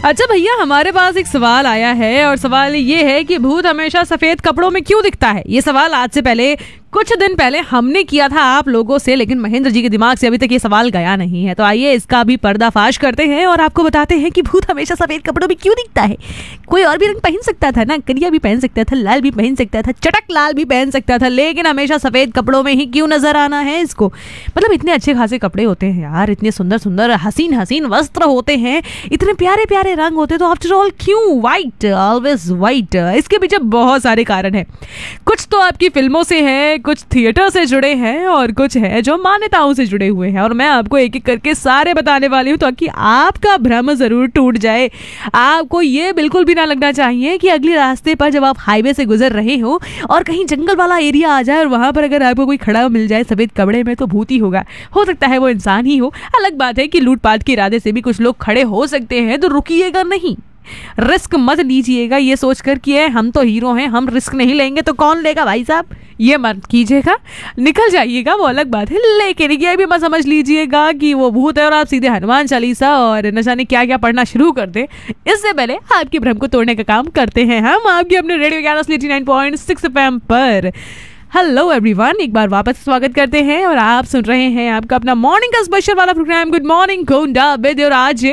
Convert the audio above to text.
अच्छा भैया, हमारे पास एक सवाल आया है और सवाल ये है कि भूत हमेशा सफेद कपड़ों में क्यों दिखता है। ये सवाल आज से पहले कुछ दिन पहले हमने किया था आप लोगों से, लेकिन महेंद्र जी के दिमाग से अभी तक ये सवाल गया नहीं है। तो आइए इसका भी पर्दाफाश करते हैं और आपको बताते हैं कि भूत हमेशा सफेद कपड़ों में क्यों दिखता है। कोई और भी रंग पहन सकता था ना, करिया भी पहन सकता था, लाल भी पहन सकता था, चटक लाल भी पहन सकता था, लेकिन हमेशा सफेद कपड़ों में ही क्यों नजर आना है इसको। मतलब इतने अच्छे खासे कपड़े होते हैं यार, इतने सुंदर सुंदर हसीन हसीन वस्त्र होते हैं, इतने प्यारे प्यारे रंग होते हैं, तो आफ्टर ऑल क्यों वाइट, ऑलवेज वाइट। इसके पीछे बहुत सारे कारण हैं। कुछ तो आपकी फिल्मों से है, कुछ थिएटर से जुड़े हैं और कुछ है जो मान्यताओं से जुड़े हुए हैं। और मैं आपको एक एक करके सारे बताने वाली हूँ ताकि आपका भ्रम जरूर टूट जाए। आपको ये बिल्कुल भी ना लगना चाहिए कि अगले रास्ते पर जब आप हाईवे से गुजर रहे हो और कहीं जंगल वाला एरिया आ जाए और वहां पर अगर आपको कोई खड़ा मिल जाए सफेद कपड़े में, तो भूत ही होगा। हो सकता है वो इंसान ही हो। अलग बात है कि लूटपाट के इरादे से भी कुछ लोग खड़े हो सकते हैं, तो रुकिएगा नहीं, रिस्क मत लीजिएगा ये सोचकर कि हम तो हीरो हैं, हम रिस्क नहीं लेंगे तो कौन लेगा भाई साहब, ये मत कीजिएगा। निकल जाइएगा वो अलग बात है, लेकिन ये भी मत समझ लीजिएगा कि वो भूत है और आप सीधे हनुमान चालीसा और न जाने क्या क्या पढ़ना शुरू कर दे। इससे पहले आपके भ्रम को तोड़ने का काम करते हैं हम आपके अपने रेडियो 89.6 FM पर। हेलो एवरीवन, एक बार वापस स्वागत करते हैं और आप सुन रहे हैं आपका अपना मॉर्निंग का स्पेशल वाला programme good morning Gonda with your RJ